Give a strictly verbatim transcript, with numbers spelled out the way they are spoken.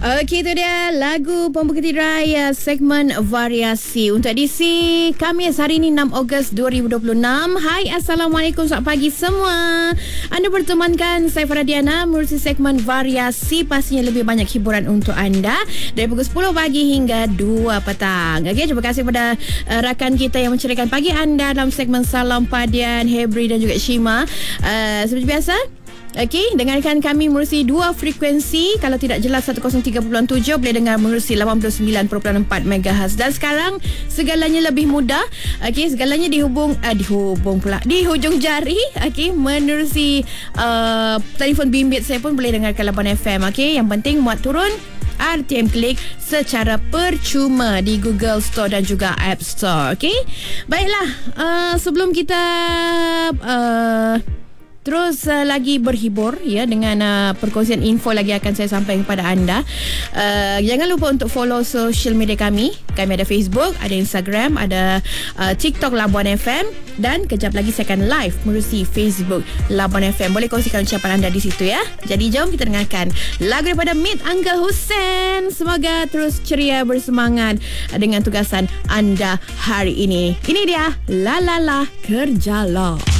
Okey, itu dia lagu Pembuka Raya segmen variasi untuk edisi Khamis hari ini enam Ogos dua ribu dua puluh enam. Hai, Assalamualaikum, selamat pagi semua. Anda bertemankan saya Faradiana menerusi segmen variasi, pastinya lebih banyak hiburan untuk anda dari pukul sepuluh pagi hingga dua petang. Okey, terima kasih kepada uh, rakan kita yang menceriakan pagi anda dalam segmen Salam Padian, Hebri dan juga Shima. Uh, seperti biasa, okey, dengarkan kami menerusi dua frekuensi. Kalau tidak jelas seratus tiga puluh tujuh, boleh dengar menerusi lapan puluh sembilan perpuluhan empat megahertz. Dan sekarang segalanya lebih mudah. Okey, segalanya dihubung uh, dihubung pula di hujung jari. Okey, menerusi uh, telefon bimbit saya pun boleh dengarkan Labuan F M. Okey, yang penting muat turun R T M Klik secara percuma di Google Store dan juga App Store. Okey, baiklah, uh, sebelum kita uh, terus uh, lagi berhibur ya dengan uh, perkongsian info lagi akan saya sampaikan kepada anda. Uh, jangan lupa untuk follow social media kami. Kami ada Facebook, ada Instagram, ada uh, TikTok Labuan F M, dan kejap lagi saya akan live menerusi Facebook Labuan F M. Boleh kongsikan ucapan anda di situ ya. Jadi jom kita dengarkan lagu daripada Meet Uncle Hussein. Semoga terus ceria, bersemangat dengan tugasan anda hari ini. Ini dia La La La Kerjalah.